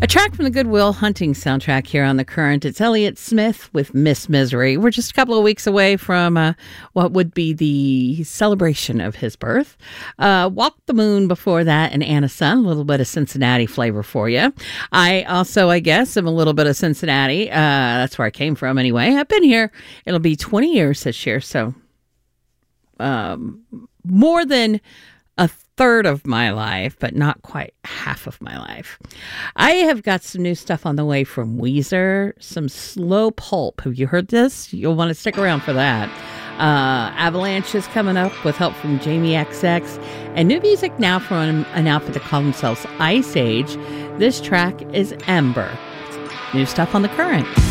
A track from the Good Will Hunting soundtrack here on The Current. It's Elliott Smith with Miss Misery. We're just a couple of weeks away from what would be the celebration of his birth. Walk the Moon before that, and Anna Sun, a little bit of Cincinnati flavor for you. I also, I guess, am a little bit of Cincinnati. That's where I came from anyway. I've been here. It'll be 20 years this year, so more than a third of my life, but not quite half of my life. I have got some new stuff on the way from Weezer, some slow pulp. Have you heard this? You'll want to stick around for that. Avalanche is coming up with help from Jamie XX, and new music now from an outfit that call themselves Ice Age. This track is Ember. New stuff on The Current.